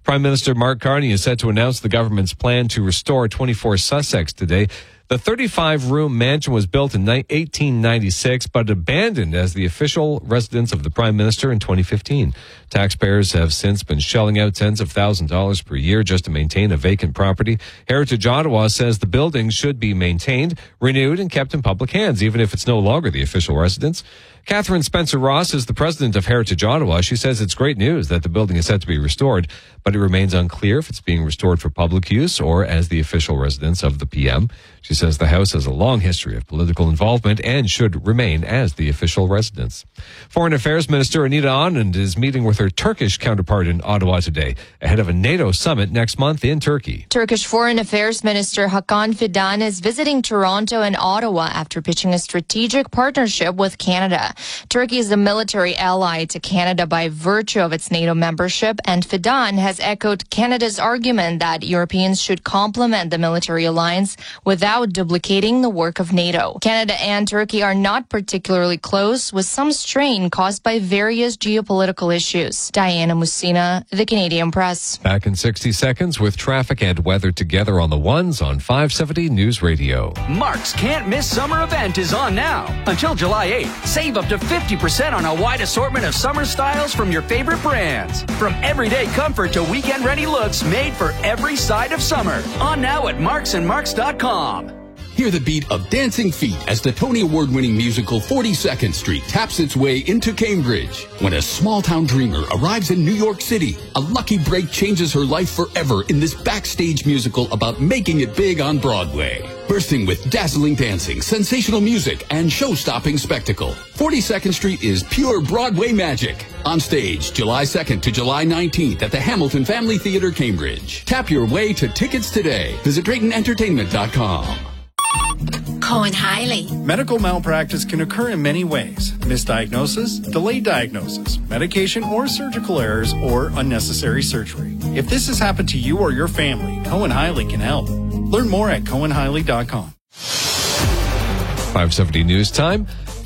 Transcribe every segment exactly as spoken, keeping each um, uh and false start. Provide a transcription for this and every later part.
Prime Minister Mark Carney is set to announce the government's plan to restore twenty-four Sussex today. The thirty-five room mansion was built in eighteen ninety-six, but abandoned as the official residence of the Prime Minister in twenty fifteen. Taxpayers have since been shelling out tens of thousands of dollars per year just to maintain a vacant property. Heritage Ottawa says the building should be maintained, renewed, and kept in public hands, even if it's no longer the official residence. Catherine Spencer-Ross is the president of Heritage Ottawa. She says it's great news that the building is set to be restored, but it remains unclear if it's being restored for public use or as the official residence of the P M. She says the House has a long history of political involvement and should remain as the official residence. Foreign Affairs Minister Anita Anand is meeting with her Turkish counterpart in Ottawa today, ahead of a NATO summit next month in Turkey. Turkish Foreign Affairs Minister Hakan Fidan is visiting Toronto and Ottawa after pitching a strategic partnership with Canada. Turkey is a military ally to Canada by virtue of its NATO membership, and Fidan has echoed Canada's argument that Europeans should complement the military alliance without duplicating the work of NATO. Canada and Turkey are not particularly close, with some strain caused by various geopolitical issues. Diana Musina, The Canadian Press. Back in sixty seconds with traffic and weather together on the ones on five seventy News Radio. Mark's Can't Miss Summer event is on now. Until July eighth, save up to fifty percent on a wide assortment of summer styles from your favorite brands. From everyday comfort to weekend-ready looks made for every side of summer. On now at marks and marks dot com. Hear the beat of dancing feet as the Tony Award-winning musical forty-second Street taps its way into Cambridge. When a small-town dreamer arrives in New York City, a lucky break changes her life forever in this backstage musical about making it big on Broadway. Bursting with dazzling dancing, sensational music, and show-stopping spectacle, forty-second Street is pure Broadway magic. On stage, July second to July nineteenth at the Hamilton Family Theatre, Cambridge. Tap your way to tickets today. Visit Drayton Entertainment dot com. Cohen Hiley. Medical malpractice can occur in many ways. Misdiagnosis, delayed diagnosis, medication or surgical errors, or unnecessary surgery. If this has happened to you or your family, Cohen Hiley can help. Learn more at Cohen Hiley dot com. five seventy News Time.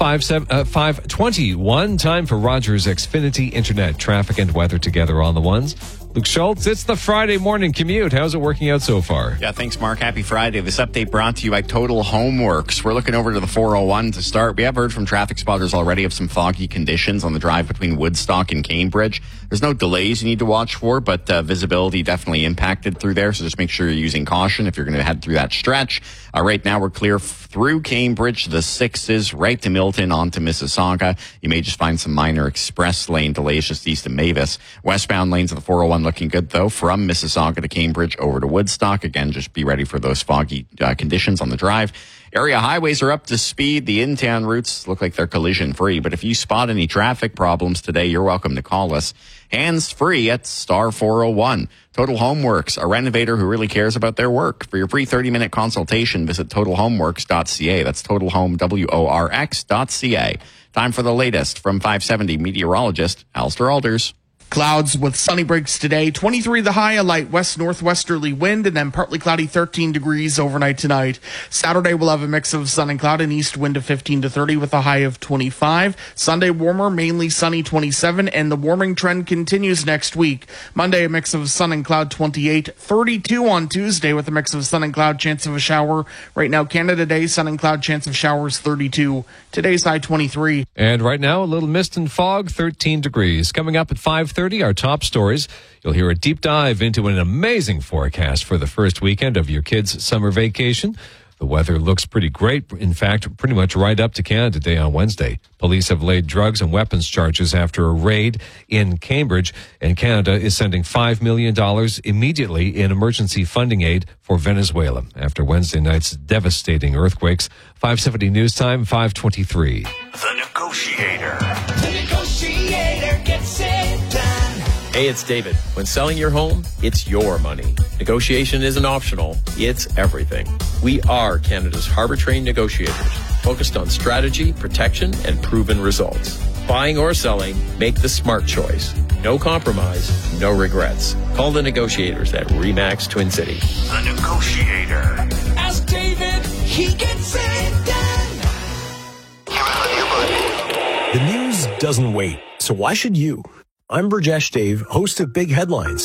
five twenty-one, time for Rogers Xfinity Internet traffic and weather together on the ones. Luke Schultz, it's the Friday morning commute. How's it working out so far? Yeah, thanks, Mark. Happy Friday. This update brought to you by Total Homeworks. We're looking over to the four oh one to start. We have heard from traffic spotters already of some foggy conditions on the drive between Woodstock and Cambridge. There's no delays you need to watch for, but uh, visibility definitely impacted through there, so just make sure you're using caution if you're going to head through that stretch. Uh, right now, we're clear f- through Cambridge, the sixes, right to Milton, on to Mississauga. You may just find some minor express lane delays just east of Mavis. Westbound lanes of the four oh one looking good, though, from Mississauga to Cambridge over to Woodstock. Again, just be ready for those foggy uh, conditions on the drive. Area highways are up to speed. The in-town routes look like they're collision-free. But if you spot any traffic problems today, you're welcome to call us. Hands-free at star four oh one. Total Homeworks, a renovator who really cares about their work. For your free thirty-minute consultation, visit total homeworks dot c a. That's total home, W O R X dot C A. Time for the latest from five seventy meteorologist Alistair Alders. Clouds with sunny breaks today. twenty-three the high, a light west-northwesterly wind, and then partly cloudy, thirteen degrees overnight tonight. Saturday we'll have a mix of sun and cloud, and east wind of fifteen to thirty with a high of twenty-five. Sunday warmer, mainly sunny, twenty-seven, and the warming trend continues next week. Monday a mix of sun and cloud, twenty-eight. thirty-two on Tuesday with a mix of sun and cloud, chance of a shower. Right now, Canada Day, sun and cloud, chance of showers, thirty-two. Today's high, twenty-three. And right now, a little mist and fog, thirteen degrees. Coming up at five thirty, our top stories. You'll hear a deep dive into an amazing forecast for the first weekend of your kids' summer vacation. The weather looks pretty great. In fact, pretty much right up to Canada Day on Wednesday. Police have laid drugs and weapons charges after a raid in Cambridge, and Canada is sending five million dollars immediately in emergency funding aid for Venezuela after Wednesday night's devastating earthquakes. five seventy News Time, five twenty-three. The Negotiator. The Negotiator gets it done. Hey, it's David. When selling your home, it's your money. Negotiation isn't optional, it's everything. We are Canada's harbor-trained negotiators, focused on strategy, protection, and proven results. Buying or selling, make the smart choice. No compromise, no regrets. Call the negotiators at RE/MAX Twin City. The Negotiator. Ask David, he gets it done. The news doesn't wait, so why should you? I'm Burjesh Dave, host of Big Headlines.